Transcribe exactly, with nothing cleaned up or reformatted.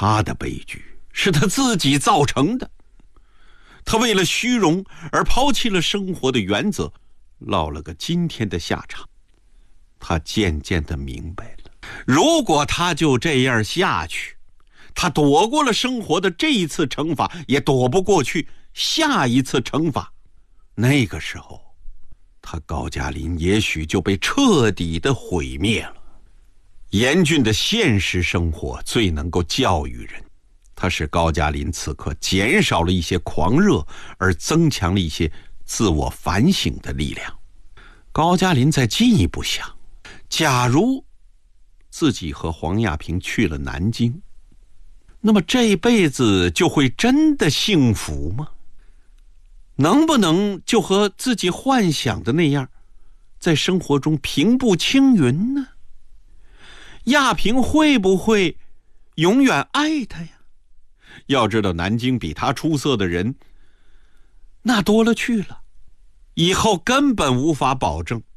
他的悲剧是他自己造成的。他为了虚荣而抛弃了生活的原则，落了个今天的下场。他渐渐地明白了，如果他就这样下去，他躲过了生活的这一次惩罚，也躲不过去下一次惩罚。那个时候，他高加林也许就被彻底的毁灭了。严峻的现实生活最能够教育人，它使高加林此刻减少了一些狂热，而增强了一些自我反省的力量。高加林再进一步想，假如自己和黄亚萍去了南京，那么这辈子就会真的幸福吗？能不能就和自己幻想的那样，在生活中平步青云呢？亚萍会不会永远爱他呀？要知道南京比他出色的人那多了去了，以后根本无法保证